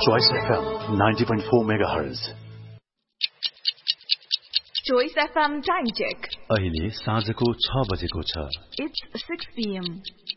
Choice FM 90.4 MHz. Choice FM time check. अहिले साँझको 6 बजेको छ. It's 6 p.m.